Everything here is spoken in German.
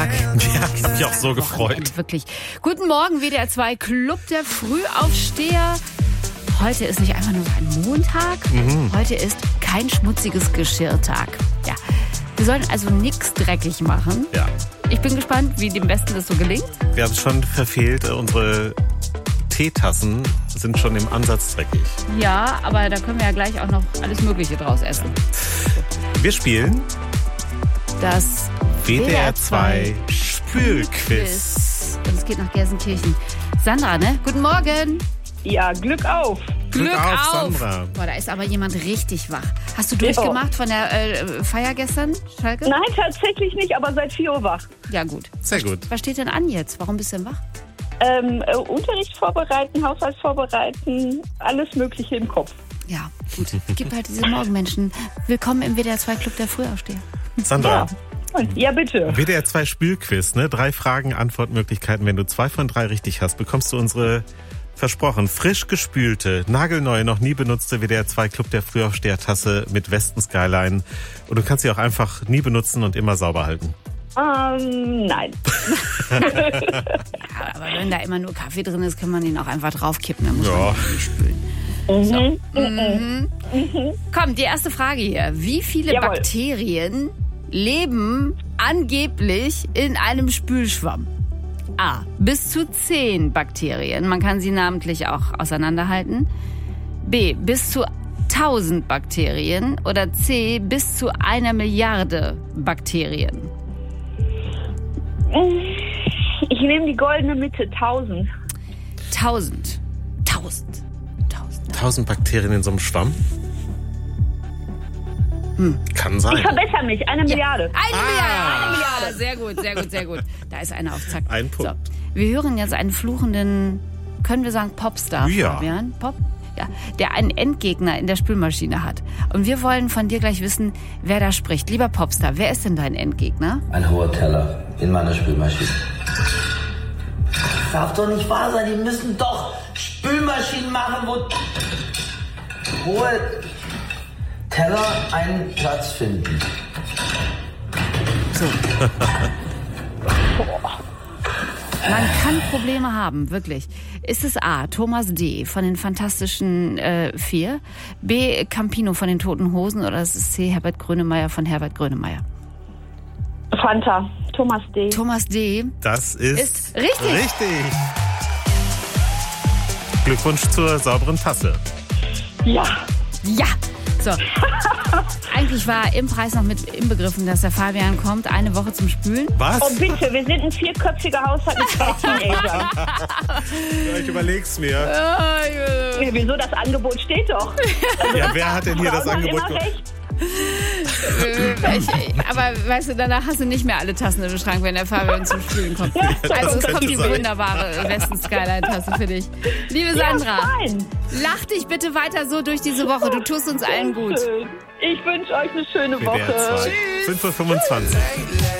Tag. Ja, ich habe mich auch so gefreut. Wirklich. Guten Morgen, WDR 2 Club der Frühaufsteher. Heute ist nicht einfach nur so ein Montag. Heute ist kein schmutziges Geschirrtag. Ja. Wir sollen also nichts dreckig machen. Ja. Ich bin gespannt, wie dem Besten das so gelingt. Wir haben es schon verfehlt. Unsere Teetassen sind schon im Ansatz dreckig. Ja, aber da können wir ja gleich auch noch alles Mögliche draus essen. Wir spielen Das WDR 2 Spülquiz. Und es geht nach Gelsenkirchen. Sandra, ne? Guten Morgen. Ja, Glück auf. Glück auf, Sandra. Boah, da ist aber jemand richtig wach. Hast du durchgemacht von der Feier gestern, Schalke? Nein, tatsächlich nicht, aber seit 4 Uhr wach. Ja, gut. Sehr gut. Was steht denn an jetzt? Warum bist du denn wach? Unterricht vorbereiten, Haushalt vorbereiten, alles Mögliche im Kopf. Ja, gut. Es gibt halt diese Morgenmenschen. Willkommen im WDR 2 Club der Frühaufsteher. Sandra, Ja, bitte. WDR 2 Spülquiz, ne? 3 Fragen, Antwortmöglichkeiten. Wenn du 2 von 3 richtig hast, bekommst du unsere, versprochen, frisch gespülte, nagelneue, noch nie benutzte WDR 2 Club der Frühaufsteher-Tasse mit Westen-Skyline. Und du kannst sie auch einfach nie benutzen und immer sauber halten. Nein. Ja, aber wenn da immer nur Kaffee drin ist, kann man ihn auch einfach draufkippen. Dann muss man nicht spülen. Komm, die erste Frage hier. Wie viele Jawohl. Bakterien leben angeblich in einem Spülschwamm? A. Bis zu 10 Bakterien. Man kann sie namentlich auch auseinanderhalten. B. Bis zu 1000 Bakterien. Oder C. Bis zu 1 Milliarde Bakterien. Ich nehme die goldene Mitte, 1000. 1000. 1000 Bakterien in so einem Schwamm? Kann sein. Ich verbessere mich, 1 Milliarde. 1 Milliarde. Sehr gut, sehr gut, sehr gut. Da ist einer auf Zack. Ein Punkt. So, wir hören jetzt einen fluchenden, können wir sagen, Popstar, Ja. Fabian? Pop? Ja, der einen Endgegner in der Spülmaschine hat. Und wir wollen von dir gleich wissen, wer da spricht. Lieber Popstar, wer ist denn dein Endgegner? Ein hoher Teller in meiner Spülmaschine. Das darf doch nicht wahr sein. Die müssen doch Spülmaschinen machen, wo hohe Teller einen Platz finden. So. Man kann Probleme haben, wirklich. Ist es A. Thomas D. von den Fantastischen 4, B. Campino von den Toten Hosen oder ist es C. Herbert Grönemeyer von Herbert Grönemeyer? Fanta, Thomas D. Thomas D. Das ist richtig. richtig. Glückwunsch zur sauberen Tasse. Ja. Ja. So. Eigentlich war im Preis noch mit inbegriffen, dass der Fabian kommt, eine Woche zum Spülen. Was? Oh bitte, wir sind ein 4-köpfiger Haushalt mit 2 Teenagern. Ja, ich überleg's mir. Ja, wieso, das Angebot steht doch. Ja, wer hat denn hier das Frauen haben Angebot immer recht. Aber weißt du, danach hast du nicht mehr alle Tassen im Schrank, wenn der Fabian zum Spülen kommt. Also es könnte kommt die sein. wunderbare Westen-Skyline-Tasse für dich. Liebe Sandra, Fein. lach dich bitte weiter so durch diese Woche. Du tust uns allen gut. Ich wünsche euch eine schöne WDR Woche. 2. 5:25 Uhr.